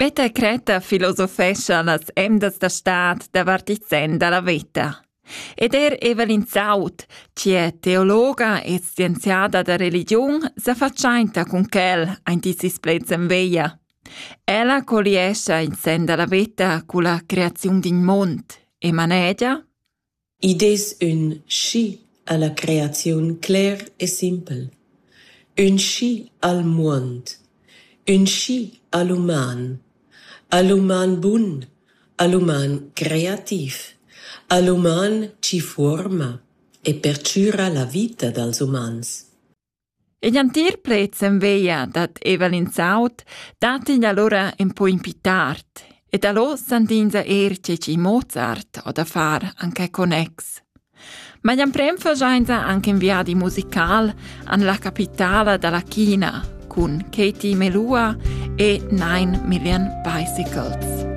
Peter Creta filosofescha las emdas da stat da vartizen dalla veta. Ed Evelyn Zaut, che è teologa e scienziata da religion, s'affaccianta con quel ein dissis plez en veia. Ella coliescha in sen dalla veta con la creazione d'un mond e manegia. Ides un sci alla creazione clair e simple, un sci al mond, un sci all'uman bun, all'uman creativ, all'uman ci forma e perciura la vita dels umans. E gli antir plez en veia dat Evelyn Zaut datigli allora un po' impitart e da lo sandinza ci Mozart o da far anche connex. Ma gli amprem fagianza anche in via di musical an la capitale della China con Katie Melua e 9 Million Bicycles.